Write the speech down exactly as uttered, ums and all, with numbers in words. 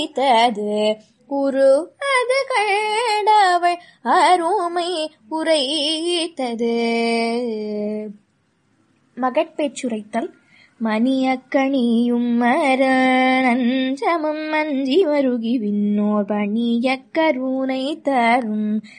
உரு அது கண்டவள் அருமை உரைத்தது. மகட்பேச்சுரைத்தல். மணியக்கணியும் மர நஞ்சமும் மஞ்சி வருகி விண்ணோர் பணிய கருணை தரும்